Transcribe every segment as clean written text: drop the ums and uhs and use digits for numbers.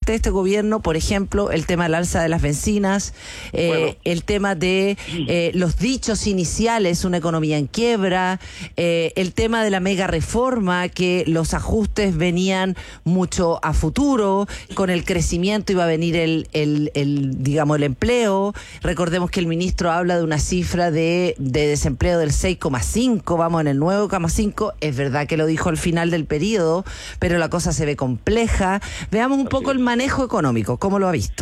fuerte de este gobierno, por ejemplo, el tema del alza de las bencinas, el tema de los dichos iniciales, una economía en quiebra, el tema de la mega reforma, que los ajustes venían mucho a futuro, con el crecimiento iba a venir digamos, el empleo. Recordemos que el ministro habla de una cifra de desempleo del 6,5, vamos en el 9,5, es verdad que lo dijo al final del periodo, pero la cosa se ve compleja. Veamos un poco el manejo económico, ¿cómo lo ha visto?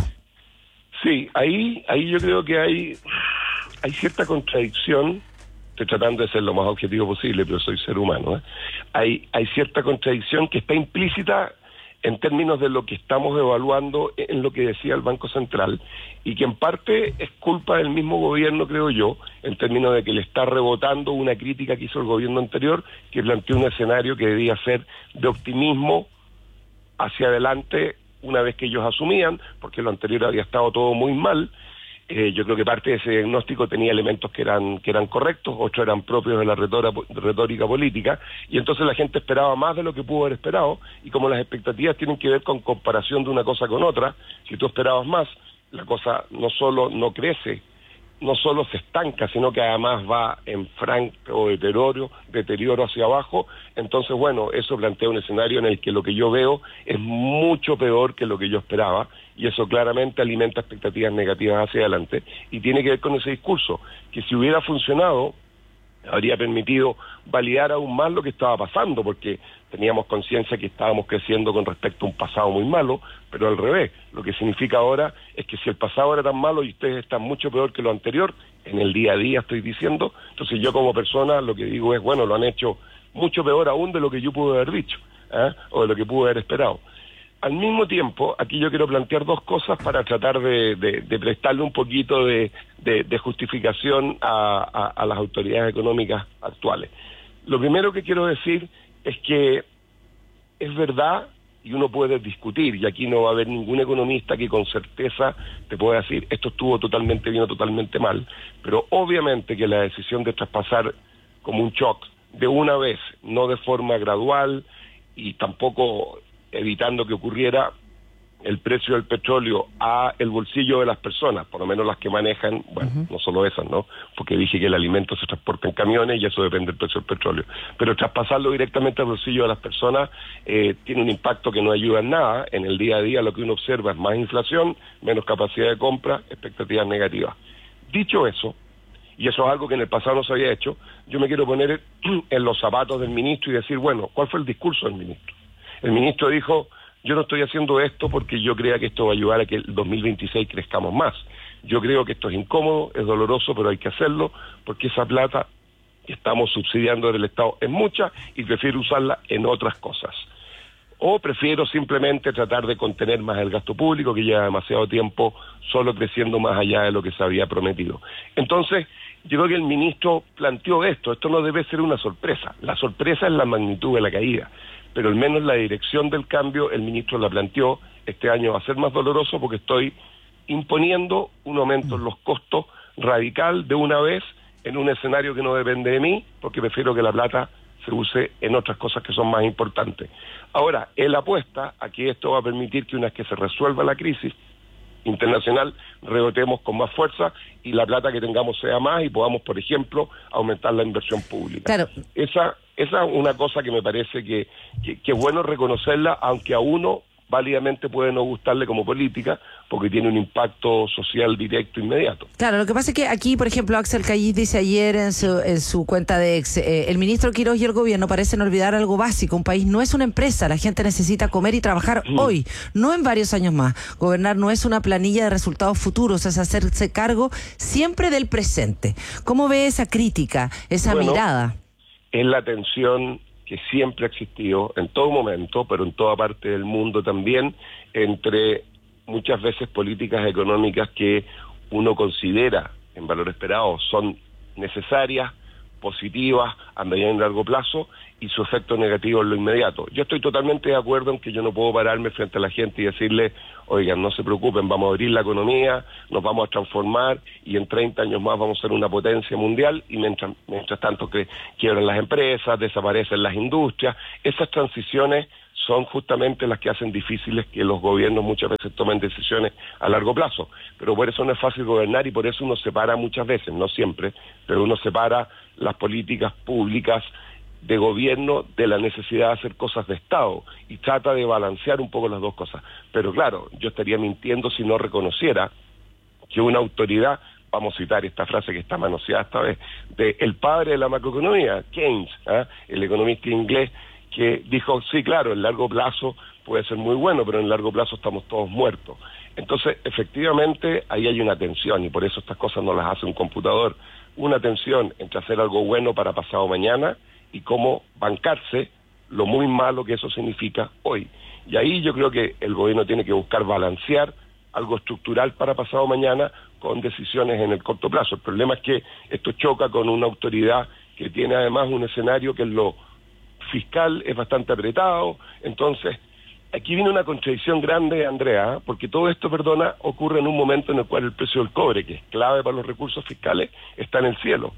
Sí, ahí yo creo que hay cierta contradicción. Estoy tratando de ser lo más objetivo posible, pero soy ser humano, ¿eh? Hay cierta contradicción que está implícita en términos de lo que estamos evaluando en lo que decía el Banco Central, y que en parte es culpa del mismo gobierno, creo yo, en términos de que le está rebotando una crítica que hizo el gobierno anterior, que planteó un escenario que debía ser de optimismo hacia adelante una vez que ellos asumían, porque lo anterior había estado todo muy mal. Yo creo que parte de ese diagnóstico tenía elementos que eran correctos, otros eran propios de la retórica política, y entonces la gente esperaba más de lo que pudo haber esperado, y como las expectativas tienen que ver con comparación de una cosa con otra, si tú esperabas más, la cosa no solo no crece, no solo se estanca, sino que además va en franco deterioro hacia abajo. Entonces, bueno, eso plantea un escenario en el que lo que yo veo es mucho peor que lo que yo esperaba, y eso claramente alimenta expectativas negativas hacia adelante, y tiene que ver con ese discurso, que si hubiera funcionado, habría permitido validar aún más lo que estaba pasando, porque teníamos conciencia que estábamos creciendo con respecto a un pasado muy malo, pero al revés. Lo que significa ahora es que si el pasado era tan malo y ustedes están mucho peor que lo anterior, en el día a día estoy diciendo, entonces yo como persona lo que digo es, bueno, lo han hecho mucho peor aún de lo que yo pude haber dicho, o de lo que pude haber esperado. Al mismo tiempo, aquí yo quiero plantear dos cosas para tratar de prestarle un poquito de justificación a las autoridades económicas actuales. Lo primero que quiero decir es que es verdad, y uno puede discutir, y aquí no va a haber ningún economista que con certeza te pueda decir esto estuvo totalmente bien o totalmente mal, pero obviamente que la decisión de traspasar como un shock de una vez, no de forma gradual, y tampoco evitando que ocurriera el precio del petróleo a el bolsillo de las personas, por lo menos las que manejan, bueno, no solo esas, ¿no? Porque dije que el alimento se transporta en camiones y eso depende del precio del petróleo. Pero traspasarlo directamente al bolsillo de las personas tiene un impacto que no ayuda en nada. En el día a día lo que uno observa es más inflación, menos capacidad de compra, expectativas negativas. Dicho eso, y eso es algo que en el pasado no se había hecho, yo me quiero poner en los zapatos del ministro y decir, bueno, ¿cuál fue el discurso del ministro? El ministro dijo, yo no estoy haciendo esto porque yo crea que esto va a ayudar a que el 2026 crezcamos más. Yo creo que esto es incómodo, es doloroso, pero hay que hacerlo porque esa plata que estamos subsidiando del Estado es mucha y prefiero usarla en otras cosas. O prefiero simplemente tratar de contener más el gasto público, que lleva demasiado tiempo solo creciendo más allá de lo que se había prometido. Entonces, yo creo que el ministro planteó esto no debe ser una sorpresa. La sorpresa es la magnitud de la caída, pero al menos la dirección del cambio el ministro la planteó. Este año va a ser más doloroso porque estoy imponiendo un aumento en los costos radical de una vez en un escenario que no depende de mí, porque prefiero que la plata se use en otras cosas que son más importantes. Ahora, él apuesta a que esto va a permitir que una vez que se resuelva la crisis internacional, rebotemos con más fuerza y la plata que tengamos sea más y podamos, por ejemplo, aumentar la inversión pública. Claro. Esa es una cosa que me parece que es bueno reconocerla, aunque a uno válidamente puede no gustarle como política, porque tiene un impacto social directo inmediato. Claro, lo que pasa es que aquí, por ejemplo, Axel Callis dice ayer en su cuenta de ex, el ministro Quirós y el gobierno parecen olvidar algo básico. Un país no es una empresa, la gente necesita comer y trabajar hoy, no en varios años más. Gobernar no es una planilla de resultados futuros, es hacerse cargo siempre del presente. ¿Cómo ve esa crítica, esa mirada? Es la tensión que siempre ha existido en todo momento, pero en toda parte del mundo también, entre muchas veces políticas económicas que uno considera en valor esperado son necesarias, positivas a mediano y largo plazo, y su efecto negativo en lo inmediato. Yo estoy totalmente de acuerdo en que yo no puedo pararme frente a la gente y decirle, oigan, no se preocupen, vamos a abrir la economía, nos vamos a transformar y en 30 años más vamos a ser una potencia mundial, y mientras tanto que quiebran las empresas, desaparecen las industrias. Esas transiciones son justamente las que hacen difíciles que los gobiernos muchas veces tomen decisiones a largo plazo. Pero por eso no es fácil gobernar y por eso uno separa muchas veces, no siempre, pero uno separa las políticas públicas de gobierno de la necesidad de hacer cosas de Estado y trata de balancear un poco las dos cosas. Pero claro, yo estaría mintiendo si no reconociera que una autoridad, vamos a citar esta frase que está manoseada esta vez, de el padre de la macroeconomía, Keynes, el economista inglés, que dijo, sí, claro, en largo plazo puede ser muy bueno, pero en largo plazo estamos todos muertos. Entonces, efectivamente, ahí hay una tensión, y por eso estas cosas no las hace un computador, una tensión entre hacer algo bueno para pasado mañana y cómo bancarse lo muy malo que eso significa hoy. Y ahí yo creo que el gobierno tiene que buscar balancear algo estructural para pasado mañana con decisiones en el corto plazo. El problema es que esto choca con una autoridad que tiene además un escenario que en lo fiscal es bastante apretado. Entonces, aquí viene una contradicción grande, Andrea, porque todo esto, perdona, ocurre en un momento en el cual el precio del cobre, que es clave para los recursos fiscales, está en el cielo.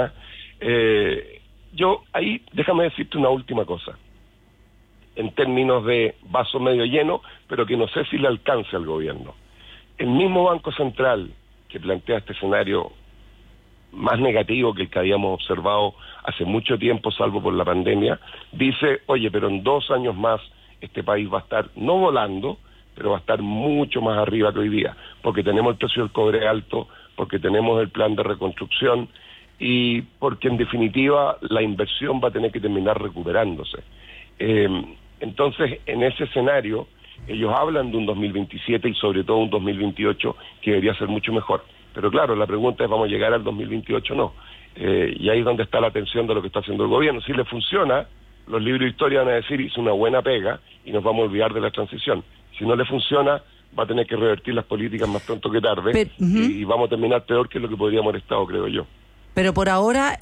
Yo ahí, déjame decirte una última cosa, en términos de vaso medio lleno, pero que no sé si le alcance al gobierno. El mismo Banco Central que plantea este escenario más negativo que el que habíamos observado hace mucho tiempo, salvo por la pandemia, dice, oye, pero en 2 años más este país va a estar, no volando, pero va a estar mucho más arriba que hoy día, porque tenemos el precio del cobre alto, porque tenemos el plan de reconstrucción, y porque en definitiva la inversión va a tener que terminar recuperándose. Entonces, en ese escenario, ellos hablan de un 2027 y sobre todo un 2028 que debería ser mucho mejor. Pero claro, la pregunta es, ¿vamos a llegar al 2028 o no? Y ahí es donde está la tensión de lo que está haciendo el gobierno. Si le funciona, los libros de historia van a decir, hizo una buena pega y nos vamos a olvidar de la transición. Si no le funciona, va a tener que revertir las políticas más pronto que tarde, y vamos a terminar peor que lo que podríamos haber estado, creo yo. Pero por ahora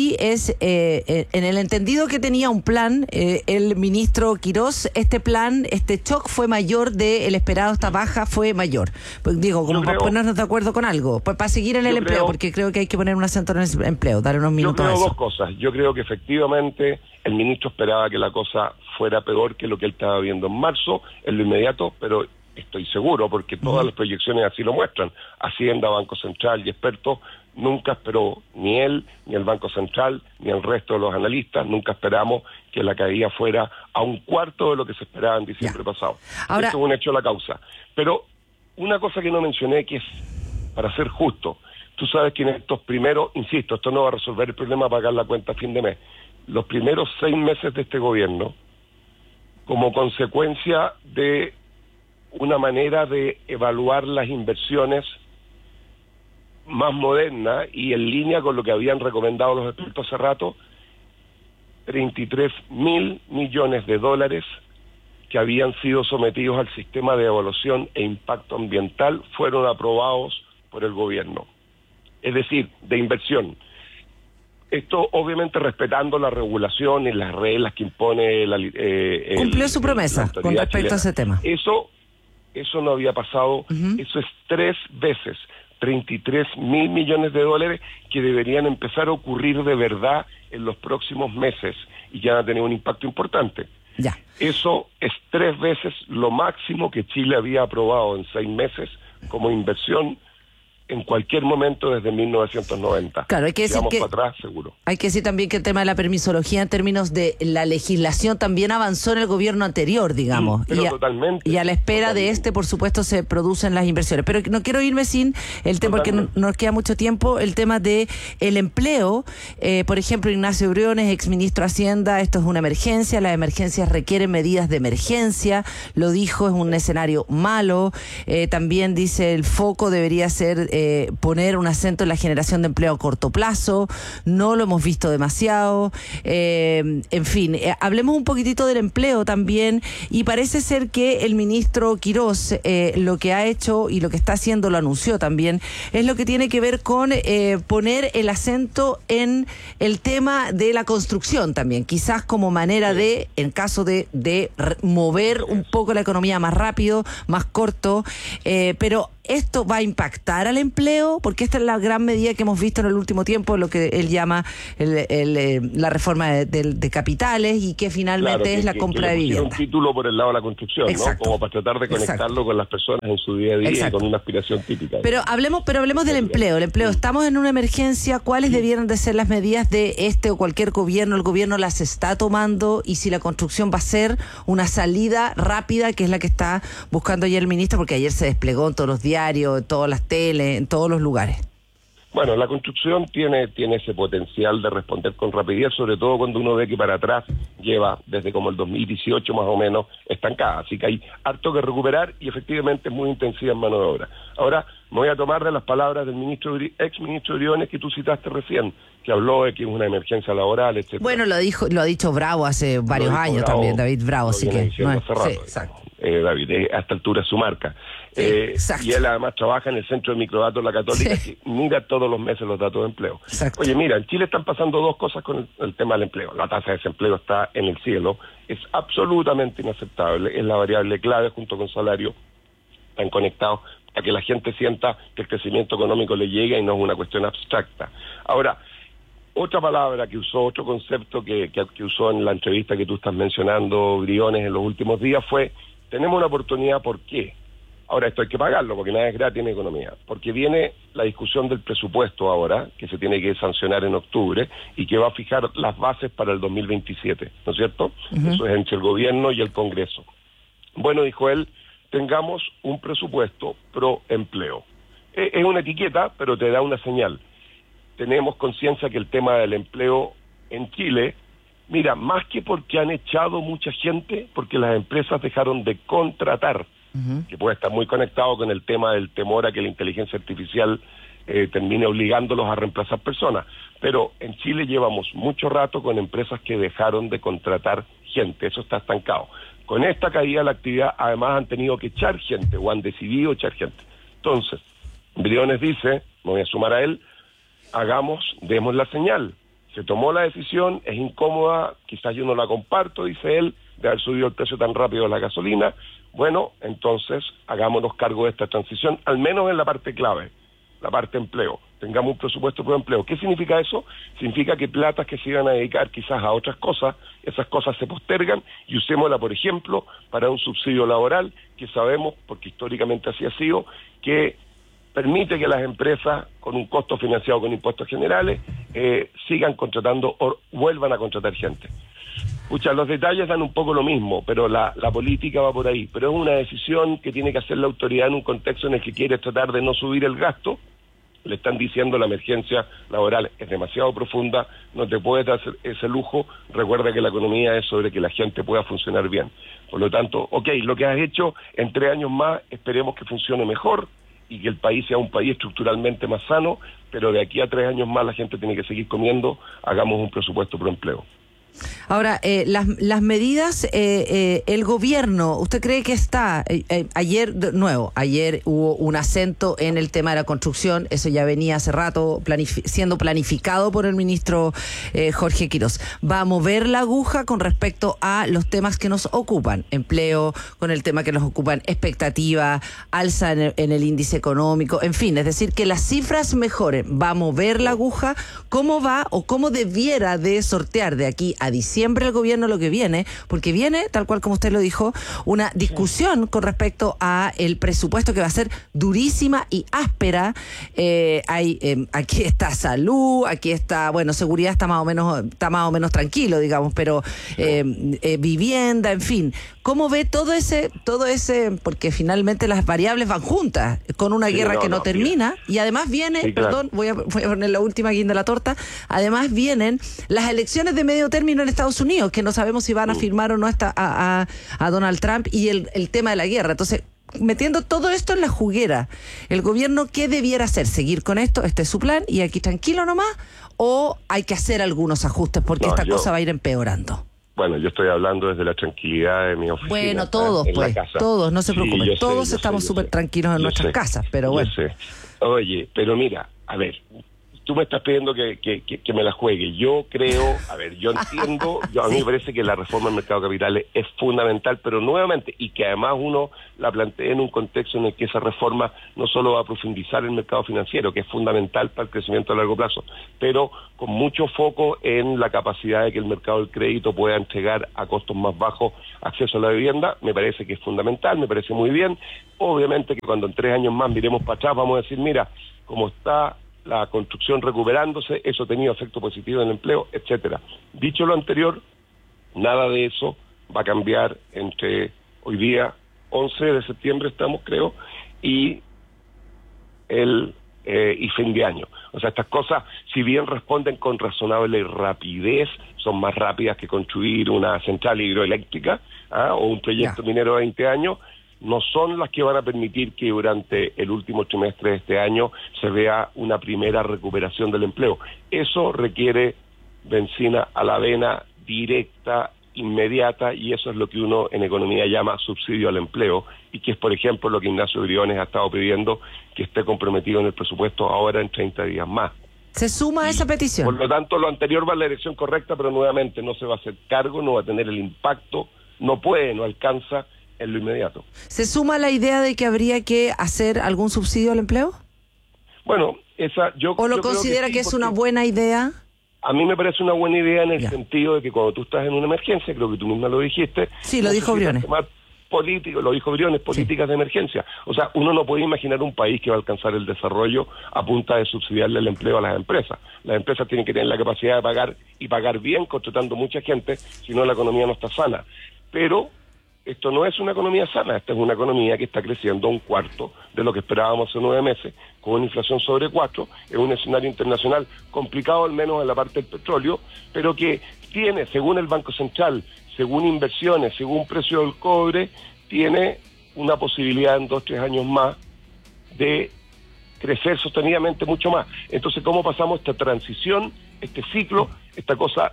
en el entendido que tenía un plan, el ministro Quirós, este shock fue mayor del esperado, esta baja fue mayor. Pues digo, como para ponernos de acuerdo con algo, pues para seguir en el empleo, porque creo que hay que poner un acento en el empleo, dar unos minutos a eso. Yo creo dos cosas. Yo creo que efectivamente el ministro esperaba que la cosa fuera peor que lo que él estaba viendo en marzo, en lo inmediato, pero estoy seguro, porque todas las proyecciones así lo muestran. Hacienda, Banco Central y expertos nunca esperó, ni él, ni el Banco Central, ni el resto de los analistas, nunca esperamos que la caída fuera a 1/4 de lo que se esperaba en diciembre pasado. Ahora, esto es un hecho de la causa. Pero una cosa que no mencioné, que es, para ser justo, tú sabes que en estos primeros, insisto, esto no va a resolver el problema de pagar la cuenta a fin de mes, los primeros 6 meses de este gobierno, como consecuencia de una manera de evaluar las inversiones más moderna y en línea con lo que habían recomendado los expertos hace rato, 33.000 millones de dólares que habían sido sometidos al sistema de evaluación e impacto ambiental fueron aprobados por el gobierno. Es decir, de inversión. Esto obviamente respetando la regulación y las reglas que impone cumplió su promesa con respecto a ese tema. Eso no había pasado, eso es 3 veces 33.000 millones de dólares que deberían empezar a ocurrir de verdad en los próximos meses y ya van a tener un impacto importante. Ya. Eso es 3 veces lo máximo que Chile había aprobado en 6 meses como inversión en cualquier momento desde 1990. Claro, hay que decir que para atrás, seguro. Hay que decir también que el tema de la permisología en términos de la legislación también avanzó en el gobierno anterior, digamos. Pero totalmente. Y a la espera de por supuesto, se producen las inversiones. Pero no quiero irme sin el tema, porque no nos queda mucho tiempo, el tema de el empleo. Por ejemplo, Ignacio Briones, exministro de Hacienda, esto es una emergencia, las emergencias requieren medidas de emergencia, lo dijo, es un escenario malo. También dice el foco debería ser poner un acento en la generación de empleo a corto plazo, no lo hemos visto demasiado, en fin, hablemos un poquitito del empleo también, y parece ser que el ministro Quirós lo que ha hecho y lo que está haciendo, lo anunció también, es lo que tiene que ver con poner el acento en el tema de la construcción también, quizás como manera de, en caso de mover un poco la economía más rápido, más corto, pero ¿esto va a impactar al empleo? Porque esta es la gran medida que hemos visto en el último tiempo, lo que él llama la reforma de capitales, y que finalmente es la compra de vivienda. Un título por el lado de la construcción, exacto, ¿no? Como para tratar de conectarlo con las personas en su día a día, y con una aspiración típica. Pero hablemos del empleo. El empleo, estamos en una emergencia. ¿Cuáles debieran de ser las medidas de este o cualquier gobierno? El gobierno las está tomando, y si la construcción va a ser una salida rápida, que es la que está buscando ayer el ministro, porque ayer se desplegó en todos los diarios, en todas las teles, en todos los lugares. Bueno, la construcción tiene ese potencial de responder con rapidez, sobre todo cuando uno ve que para atrás lleva desde como el 2018 más o menos estancada. Así que hay harto que recuperar, y efectivamente es muy intensiva en mano de obra. Ahora me voy a tomar de las palabras del ex ministro Briones, que tú citaste recién, que habló de que es una emergencia laboral, etcétera. Bueno, lo ha dicho Bravo hace varios años también, David Bravo, así que no es, sí, exacto. David, a esta altura es su marca. Sí, y él además trabaja en el Centro de Microdatos de la Católica, sí, que mira todos los meses los datos de empleo. Exacto. Oye, mira, en Chile están pasando dos cosas con el tema del empleo. La tasa de desempleo está en el cielo, es absolutamente inaceptable, es la variable clave junto con salario, están conectados a que la gente sienta que el crecimiento económico le llega y no es una cuestión abstracta. Ahora, otra palabra que usó, otro concepto que usó en la entrevista que tú estás mencionando, Briones, en los últimos días fue: tenemos una oportunidad. ¿Por qué? Ahora, esto hay que pagarlo, porque nada es gratis en economía. Porque viene la discusión del presupuesto ahora, que se tiene que sancionar en octubre, y que va a fijar las bases para el 2027, ¿no es cierto? Uh-huh. Eso es entre el gobierno y el Congreso. Bueno, dijo él, tengamos un presupuesto pro empleo. Es una etiqueta, pero te da una señal. Tenemos conciencia que el tema del empleo en Chile, mira, más que porque han echado mucha gente, porque las empresas dejaron de contratar, uh-huh, que puede estar muy conectado con el tema del temor a que la inteligencia artificial termine obligándolos a reemplazar personas. Pero en Chile llevamos mucho rato con empresas que dejaron de contratar gente, eso está estancado. Con esta caída de la actividad, además han tenido que echar gente, o han decidido echar gente. Entonces, Briones dice, me voy a sumar a él, demos la señal. Se tomó la decisión, es incómoda, quizás yo no la comparto, dice él, de haber subido el precio tan rápido de la gasolina. Bueno, entonces hagámonos cargo de esta transición, al menos en la parte clave, la parte empleo. Tengamos un presupuesto por empleo. ¿Qué significa eso? Significa que platas que se iban a dedicar quizás a otras cosas, esas cosas se postergan, y usémosla, por ejemplo, para un subsidio laboral, que sabemos, porque históricamente así ha sido, que permite que las empresas, con un costo financiado con impuestos generales, sigan contratando o vuelvan a contratar gente. Pucha, los detalles dan un poco lo mismo, pero la política va por ahí. Pero es una decisión que tiene que hacer la autoridad en un contexto en el que quiere tratar de no subir el gasto. Le están diciendo la emergencia laboral es demasiado profunda, no te puedes dar ese lujo. Recuerda que la economía es sobre que la gente pueda funcionar bien. Por lo tanto, lo que has hecho en 3 años más, esperemos que funcione mejor y que el país sea un país estructuralmente más sano, pero de aquí a 3 años más la gente tiene que seguir comiendo. Hagamos un presupuesto pro empleo. Ahora, las medidas, el gobierno, ¿usted cree que está? Ayer hubo un acento en el tema de la construcción, eso ya venía hace rato siendo planificado por el ministro Jorge Quiroz. ¿Va a mover la aguja con respecto a los temas que nos ocupan? Empleo, con el tema que nos ocupan, expectativa, alza en el índice económico, en fin, es decir, que las cifras mejoren. ¿Va a mover la aguja? ¿Cómo va o cómo debiera de sortear de aquí a diciembre el gobierno lo que viene? Porque viene, tal cual como usted lo dijo, una discusión con respecto a el presupuesto que va a ser durísima y áspera. Aquí está salud, aquí está, seguridad está más o menos tranquilo, digamos, pero vivienda, en fin. ¿Cómo ve todo ese, porque finalmente las variables van juntas, con una guerra que no termina, y además viene, voy a poner la última guinda de la torta, además vienen las elecciones de medio término en Estados Unidos, que no sabemos si van a firmar o no a Donald Trump, y el tema de la guerra. Entonces, metiendo todo esto en la juguera, ¿el gobierno qué debiera hacer? ¿Seguir con esto? ¿Este es su plan? ¿Y aquí tranquilo nomás? ¿O hay que hacer algunos ajustes porque cosa va a ir empeorando? Bueno, yo estoy hablando desde la tranquilidad de mi oficina. Bueno, todos, todos, no se preocupen. Todos estamos súper tranquilos en nuestras casas, pero bueno. Oye, pero mira, a ver, tú me estás pidiendo que me la juegue. Yo creo, yo entiendo, a mí me parece que la reforma del mercado de capitales es fundamental, pero nuevamente, y que además uno la plantea en un contexto en el que esa reforma no solo va a profundizar el mercado financiero, que es fundamental para el crecimiento a largo plazo, pero con mucho foco en la capacidad de que el mercado del crédito pueda entregar a costos más bajos acceso a la vivienda, me parece que es fundamental, me parece muy bien. Obviamente que cuando en 3 años más miremos para atrás vamos a decir, mira, como está la construcción recuperándose, eso ha tenido efecto positivo en el empleo, etcétera. Dicho lo anterior, nada de eso va a cambiar entre hoy día, 11 de septiembre estamos, creo, y fin de año. O sea, estas cosas, si bien responden con razonable rapidez, son más rápidas que construir una central hidroeléctrica o un proyecto minero de 20 años, no son las que van a permitir que durante el último trimestre de este año se vea una primera recuperación del empleo. Eso requiere benzina a la vena directa, inmediata, y eso es lo que uno en economía llama subsidio al empleo, y que es, por ejemplo, lo que Ignacio Briones ha estado pidiendo que esté comprometido en el presupuesto ahora en 30 días más. ¿Se suma a esa petición? Por lo tanto, lo anterior va en la dirección correcta, pero nuevamente no se va a hacer cargo, no va a tener el impacto, no alcanza en lo inmediato. ¿Se suma la idea de que habría que hacer algún subsidio al empleo? Bueno, ¿O lo considera que es una buena idea? A mí me parece una buena idea en el sentido de que cuando tú estás en una emergencia, creo que tú misma lo dijiste. Sí, lo dijo Briones. Lo dijo Briones, políticas de emergencia. O sea, uno no puede imaginar un país que va a alcanzar el desarrollo a punta de subsidiarle el empleo a las empresas. Las empresas tienen que tener la capacidad de pagar y pagar bien, contratando mucha gente, si no la economía no está sana. Pero esto no es una economía sana, esta es una economía que está creciendo a 1/4 de lo que esperábamos hace 9 meses, con una inflación sobre 4, es un escenario internacional complicado, al menos en la parte del petróleo, pero que tiene, según el Banco Central, según inversiones, según precio del cobre, tiene una posibilidad en 2-3 años más de crecer sostenidamente mucho más. Entonces, ¿cómo pasamos esta transición, este ciclo, esta cosa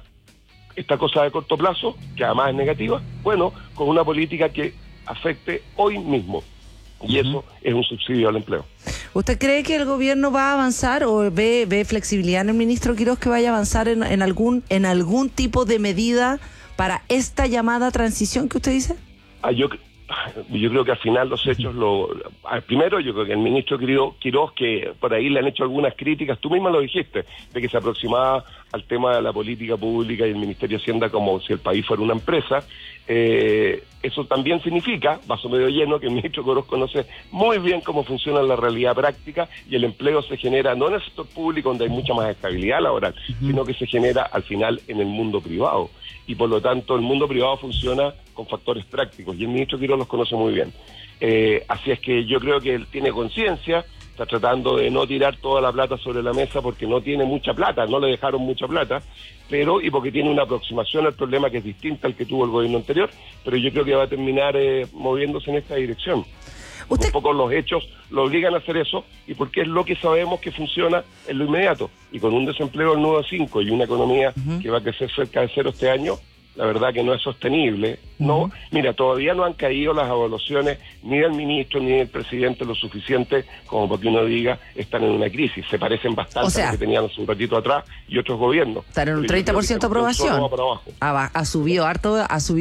de corto plazo, que además es negativa? Bueno, con una política que afecte hoy mismo. Y eso es un subsidio al empleo. ¿Usted cree que el gobierno va a avanzar o ve flexibilidad en el ministro Quirós que vaya a avanzar en algún tipo de medida para esta llamada transición que usted dice? Yo creo que al final los hechos primero, yo creo que el ministro Quirós, que por ahí le han hecho algunas críticas, tú misma lo dijiste, de que se aproximaba al tema de la política pública y el Ministerio de Hacienda como si el país fuera una empresa. Eso también significa, vaso medio lleno, que el ministro Quirós conoce muy bien cómo funciona la realidad práctica y el empleo se genera no en el sector público, donde hay mucha más estabilidad laboral, sino que se genera al final en el mundo privado. Y por lo tanto el mundo privado funciona con factores prácticos y el ministro Quirós los conoce muy bien. Así es que yo creo que él tiene conciencia, está tratando de no tirar toda la plata sobre la mesa porque no tiene mucha plata, no le dejaron mucha plata, y porque tiene una aproximación al problema que es distinta al que tuvo el gobierno anterior, pero yo creo que va a terminar moviéndose en esta dirección. Un poco los hechos lo obligan a hacer eso, y porque es lo que sabemos que funciona en lo inmediato. Y con un desempleo del 9,5 y una economía que va a crecer cerca de 0 este año, la verdad que no es sostenible. No, mira, todavía no han caído las evaluaciones ni del ministro ni del presidente lo suficiente como para que uno diga están en una crisis. Se parecen bastante a lo que tenían hace un ratito atrás y otros gobiernos. Están en un 30% de aprobación. Ha subido harto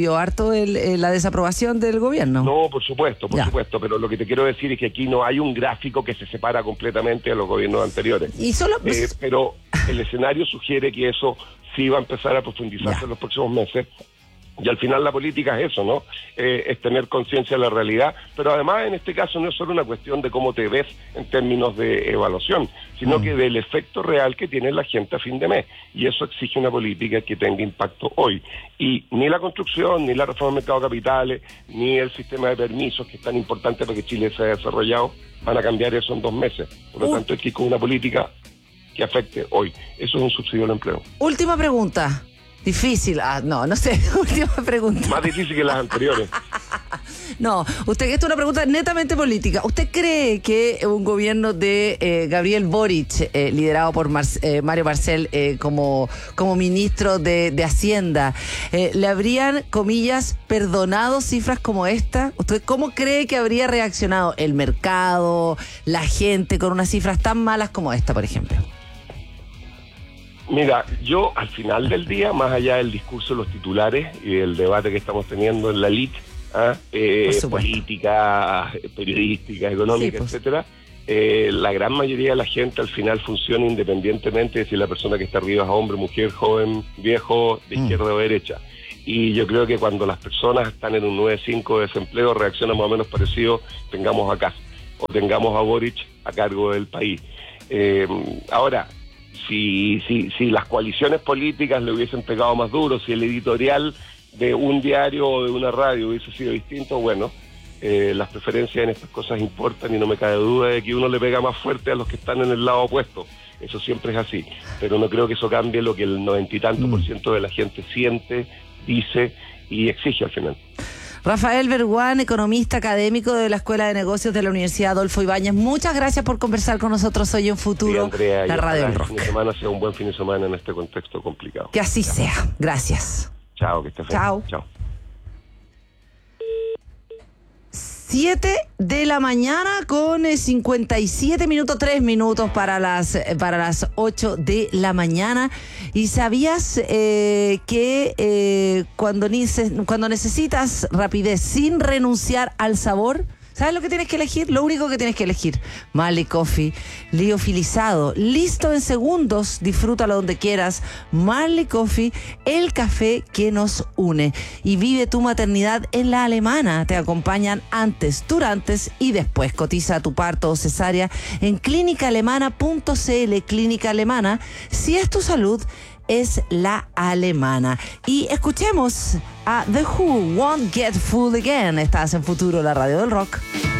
la desaprobación del gobierno. No, por supuesto, pero lo que te quiero decir es que aquí no hay un gráfico que se separa completamente de los gobiernos anteriores. Pero el escenario sugiere que eso sí va a empezar a profundizarse en los próximos meses, y al final la política es eso, ¿no? Es tener conciencia de la realidad, pero además en este caso no es solo una cuestión de cómo te ves en términos de evaluación, sino que del efecto real que tiene la gente a fin de mes, y eso exige una política que tenga impacto hoy. Y ni la construcción, ni la reforma del mercado de capitales, ni el sistema de permisos, que es tan importante para que Chile se haya desarrollado, van a cambiar eso en 2 meses. Por lo tanto, hay que ir con una política que afecte hoy. Eso es un subsidio al empleo. Última pregunta. Difícil. No sé. Última pregunta. Más difícil que las anteriores. No, esta es una pregunta netamente política. ¿Usted cree que un gobierno de Gabriel Boric, liderado por Mario Marcel como ministro de Hacienda, le habrían, comillas, perdonado cifras como esta? ¿Usted cómo cree que habría reaccionado el mercado, la gente, con unas cifras tan malas como esta, por ejemplo? Mira, yo al final del día, más allá del discurso de los titulares y del debate que estamos teniendo en la elite, política, periodística, económica, pues, etcétera, la gran mayoría de la gente al final funciona independientemente de si la persona que está arriba es hombre, mujer, joven, viejo, de izquierda o derecha. Y yo creo que cuando las personas están en un 9.5 de desempleo, reaccionan más o menos parecido, tengamos a Kast o tengamos a Boric a cargo del país. Ahora, si las coaliciones políticas le hubiesen pegado más duro, si el editorial de un diario o de una radio hubiese sido distinto, bueno, las preferencias en estas cosas importan y no me cabe duda de que uno le pega más fuerte a los que están en el lado opuesto. Eso siempre es así, pero no creo que eso cambie lo que el 90 y tanto % de la gente siente, dice y exige al final. Rafael Berguán, economista académico de la Escuela de Negocios de la Universidad Adolfo Ibáñez, muchas gracias por conversar con nosotros hoy en Futuro, sí, Andrea, la Radio del Rock. El fin de semana sea un buen fin de semana en este contexto complicado. Que así sea. Gracias. Chao, que estés bien. Chao. 7 de la mañana con 57 minutos, 3 minutos para las 8 de la mañana. ¿Y sabías que cuando necesitas rapidez sin renunciar al sabor, ¿sabes lo que tienes que elegir? Lo único que tienes que elegir: Marley Coffee, liofilizado, listo en segundos, disfrútalo donde quieras. Marley Coffee, el café que nos une. Y vive tu maternidad en la Alemana. Te acompañan antes, durante y después. Cotiza tu parto o cesárea en clínicaalemana.cl. Clínica Alemana, si es tu salud, es la alemana. Y escuchemos a The Who, Won't Get Fooled Again. Estás en Futuro, la Radio del Rock.